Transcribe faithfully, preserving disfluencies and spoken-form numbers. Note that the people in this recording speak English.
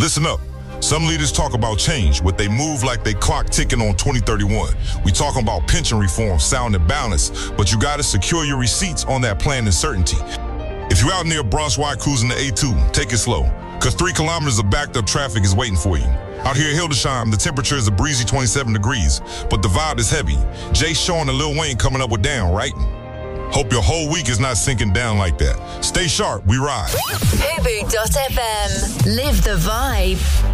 Listen up. Some leaders talk about change, but they move like they clock ticking on twenty thirty-one. We talking about pension reform, sound and balance, but you gotta secure your receipts on that plan and certainty. If you're out near Bronx Wide cruising the A two, take it slow, cause three kilometers of backed up traffic is waiting for you. Out here in Hildesheim, the temperature is a breezy twenty-seven degrees, but the vibe is heavy. Jay Sean and Lil Wayne coming up with Down, right? Hope your whole week is not sinking down like that. Stay sharp, we ride. Fubu dot F M. Live the vibe.